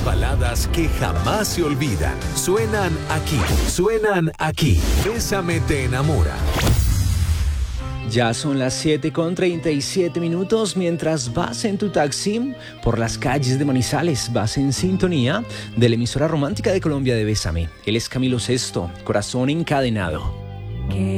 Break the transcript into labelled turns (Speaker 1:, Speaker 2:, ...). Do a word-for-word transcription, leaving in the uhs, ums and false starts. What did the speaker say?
Speaker 1: baladas que jamás se olvidan. Suenan aquí, suenan aquí. Bésame te enamora.
Speaker 2: Ya son las siete con treinta y siete minutos. Mientras vas en tu taxi por las calles de Manizales, vas en sintonía de la emisora romántica de Colombia de Bésame. Él es Camilo Sesto, Corazón Encadenado.